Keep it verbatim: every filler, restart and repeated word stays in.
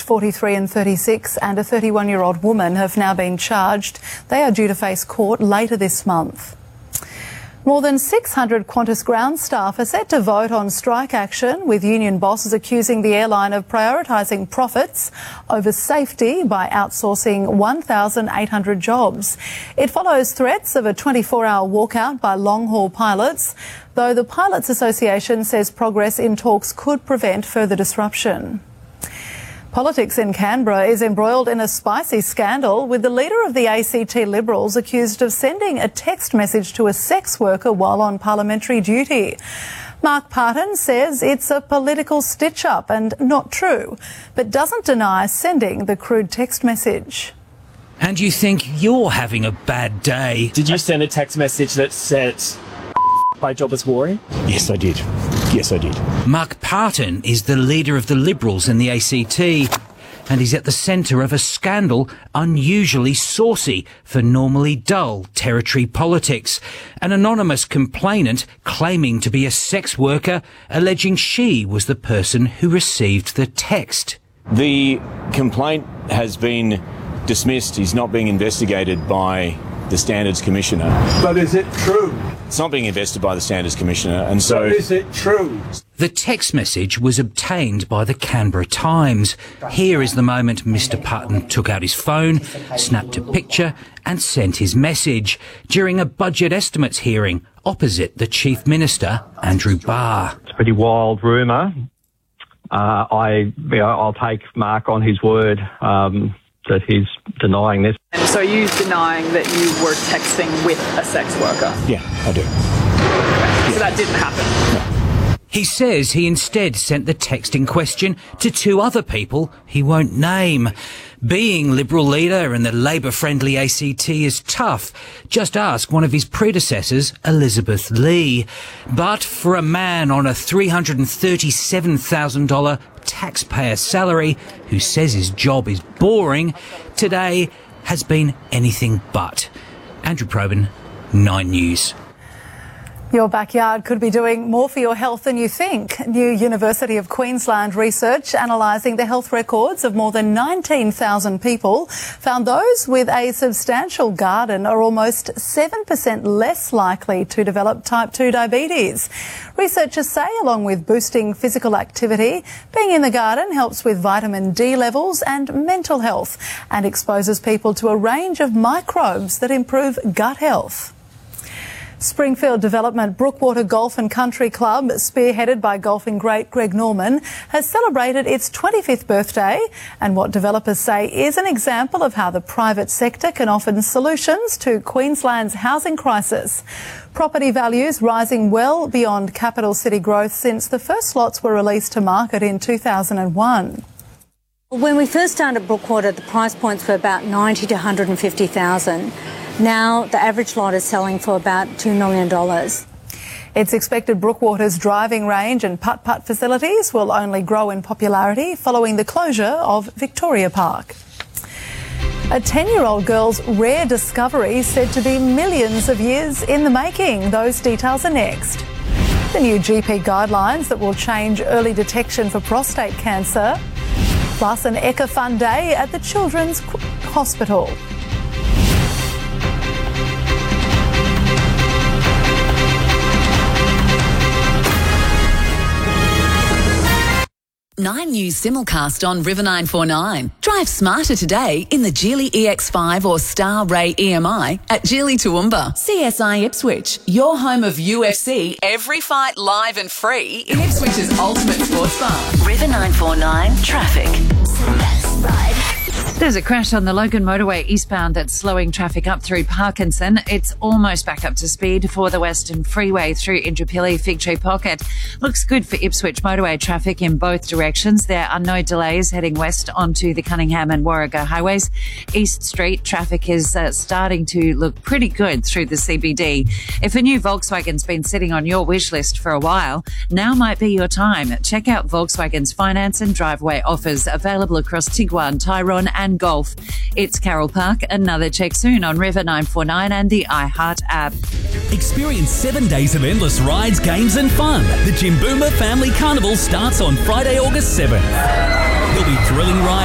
forty-three and thirty-six, and a thirty-one-year-old woman have now been charged. They are due to face court later this month. More than six hundred Qantas ground staff are set to vote on strike action, with union bosses accusing the airline of prioritising profits over safety by outsourcing one thousand eight hundred jobs. It follows threats of a twenty-four hour walkout by long-haul pilots, though the Pilots Association says progress in talks could prevent further disruption. Politics in Canberra is embroiled in a spicy scandal, with the leader of the A C T Liberals accused of sending a text message to a sex worker while on parliamentary duty. Mark Parton says it's a political stitch-up and not true, but doesn't deny sending the crude text message. And you think you're having a bad day. Did you send a text message that said my job is boring? Yes, I did. Yes, I did. Mark Parton is the leader of the Liberals in the A C T, and he's at the centre of a scandal unusually saucy for normally dull territory politics. An anonymous complainant claiming to be a sex worker, alleging she was the person who received the text. The complaint has been dismissed. He's not being investigated by the Standards Commissioner. But is it true? It's not being invested by the Standards Commissioner, and so... But is it true? The text message was obtained by the Canberra Times. Here is the moment Mister Parton took out his phone, snapped a picture and sent his message during a budget estimates hearing opposite the Chief Minister, Andrew Barr. It's a pretty wild rumour. Uh, I, you know, I'll take Mark on his word um, that he's denying this. And so are you denying that you were texting with a sex worker? Yeah, I do. Okay. So that didn't happen? No. He says he instead sent the text in question to two other people he won't name. Being Liberal leader in the Labor-friendly A C T is tough. Just ask one of his predecessors, Elizabeth Lee. But for a man on a three hundred thirty-seven thousand dollars taxpayer salary who says his job is boring, today has been anything but. Andrew Probyn, Nine News. Your backyard could be doing more for your health than you think. New University of Queensland research analysing the health records of more than nineteen thousand people found those with a substantial garden are almost seven percent less likely to develop type two diabetes. Researchers say, along with boosting physical activity, being in the garden helps with vitamin D levels and mental health, and exposes people to a range of microbes that improve gut health. Springfield Development Brookwater Golf and Country Club, spearheaded by golfing great Greg Norman, has celebrated its twenty-fifth birthday, and what developers say is an example of how the private sector can offer solutions to Queensland's housing crisis. Property values rising well beyond capital city growth since the first lots were released to market in two thousand one. When we first started Brookwater, the price points were about ninety to one hundred fifty thousand. Now the average lot is selling for about two million dollars. It's expected Brookwater's driving range and putt-putt facilities will only grow in popularity following the closure of Victoria Park. A ten-year-old girl's rare discovery said to be millions of years in the making. Those details are next. The new G P guidelines that will change early detection for prostate cancer. Plus an Eka Fun Day at the Children's Hospital. Nine News simulcast on River nine four nine. Drive smarter today in the Geely E X five or Star Ray E M I at Geely Toowoomba. C S I Ipswich, your home of U F C, every fight live and free in Ipswich's ultimate sports bar. River nine four nine traffic. There's a crash on the Logan motorway eastbound that's slowing traffic up through Parkinson. It's almost back up to speed for the Western Freeway through Indooroopilly Fig Tree Pocket. Looks good for Ipswich motorway traffic in both directions. There are no delays heading west onto the Cunningham and Warrego highways. East Street traffic is uh, starting to look pretty good through the C B D. If a new Volkswagen's been sitting on your wish list for a while, now might be your time. Check out Volkswagen's finance and driveway offers available across Tiguan, Tyrone and Golf. It's Carol Park. Another check soon on River nine four nine and the iHeart app. Experience seven days of endless rides, games and fun. The Jimboomba Family Carnival starts on Friday, August seventh. There'll be thrilling rides